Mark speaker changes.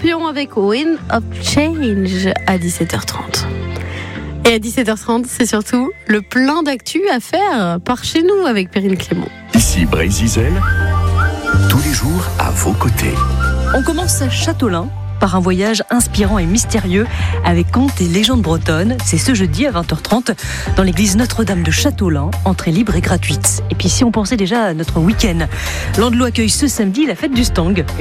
Speaker 1: Scorpions avec Wind of Change à 17h30. Et à 17h30, c'est surtout le plein d'actu à faire par chez nous avec Perrine Clément.
Speaker 2: Ici Brézizel, tous les jours à vos côtés.
Speaker 3: On commence à Châteaulin par un voyage inspirant et mystérieux avec contes et légendes bretonnes. C'est ce jeudi à 20h30 dans l'église Notre-Dame de Châteaulin, entrée libre et gratuite. Et puis si on pensait déjà à notre week-end, Landelot accueille ce samedi la fête du Stang.